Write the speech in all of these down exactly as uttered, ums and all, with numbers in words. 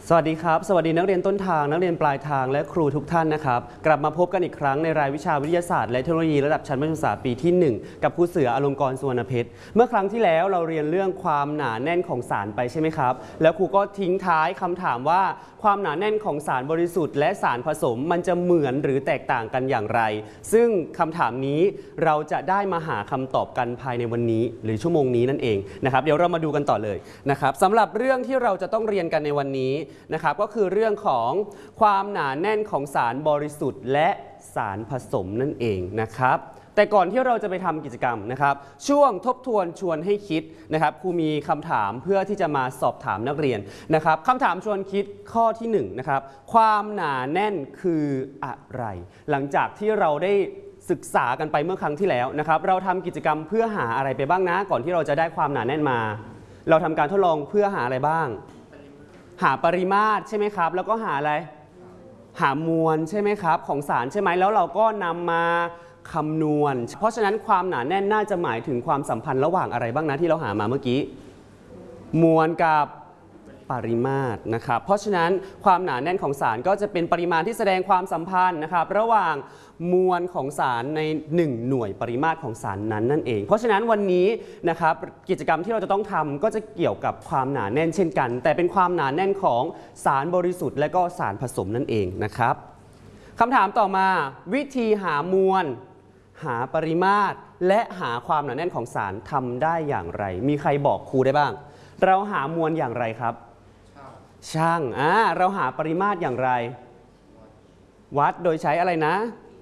สวัสดีครับสวัสดีนักเรียนต้นทางนักเรียนปลายทางและครูทุกท่านนะครับกลับมาพบกันอีกครั้งในรายวิชาวิทยาศาสตร์และเทคโนโลยีระดับชั้นมัธยมศึกษาปีที่หนึ่งกับครูเสืออลงกรณ์สุวรรณเพชรเมื่อครั้งที่แล้วเราเรียนเรื่องความหนาแน่นของสารไปใช่ไหมครับแล้วครูก็ทิ้งท้ายคำถามว่าความหนาแน่นของสารบริสุทธิ์และสารผสมมันจะเหมือนหรือแตกต่างกันอย่างไรซึ่งคำถามนี้เราจะได้มาหาคำตอบกันภายในวันนี้หรือชั่วโมงนี้นั่นเองนะครับเดี๋ยวเรามาดูกันต่อเลยนะครับสำหรับเรื่องที่เราจะต้องเรียนกันในวันนี้นะครับก็คือเรื่องของความหนาแน่นของสารบริสุทธิ์และสารผสมนั่นเองนะครับแต่ก่อนที่เราจะไปทำกิจกรรมนะครับช่วงทบทวนชวนให้คิดนะครับครูมีคำถามเพื่อที่จะมาสอบถามนักเรียนนะครับคำถามชวนคิดข้อที่หนึ่งนะครับความหนาแน่นคืออะไร หลังจากที่เราได้ศึกษากันไปเมื่อครั้งที่แล้วนะครับเราทำกิจกรรมเพื่อหาอะไรไปบ้างนะก่อนที่เราจะได้ความหนาแน่นมาเราทำการทดลองเพื่อหาอะไรบ้างหาปริมาตรใช่ไหมครับแล้วก็หาอะไรหามวลใช่ไหมครับของสารใช่ไหมแล้วเราก็นำมาคำนวณเพราะฉะนั้นความหนาแน่นน่าจะหมายถึงความสัมพันธ์ระหว่างอะไรบ้างนะที่เราหามาเมื่อกี้มวลกับปริมาตรนะครับเพราะฉะนั้นความหนาแน่นของสารก็จะเป็นปริมาณที่แสดงความสัมพันธ์นะครับระหว่างมวลของสารในหนึ่งหน่วยปริมาตรของสารนั้นนั่นเองเพราะฉะนั้นวันนี้นะครับกิจกรรมที่เราจะต้องทำก็จะเกี่ยวกับความหนาแน่นเช่นกันแต่เป็นความหนาแน่นของสารบริสุทธิ์และก็สารผสมนั่นเองนะครับคำถามต่อมาวิธีหามวลหาปริมาตรและหาความหนาแน่นของสารทำได้อย่างไรมีใครบอกครูได้บ้างเราหามวลอย่างไรครับช่างอ่าเราหาปริมาตรอย่างไรวัดโดยใช้อะไรนะ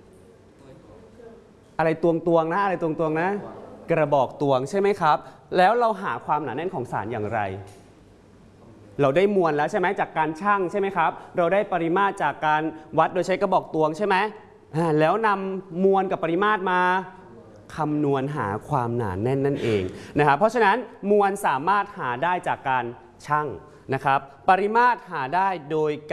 อะไรตวงตวงนะอะไรตวงตวงนะกระบอกตวงใช่ไหมครับแล้วเราหาความหนาแน่นของสารอย่างไรเราได้มวลแล้วใช่ไหมจากการชั่งใช่ไหมครับเราได้ปริมาตรจากการวัดโดยใช้กระบอกตวงใช่ไหมแล้วนำมวลกับปริมาตรมาคำนวณหาความหนาแน่นนั่นเองนะครับเพราะฉะนั้นมวลสามารถหาได้จากการชั่งนะครับปริมาตรหาได้โดย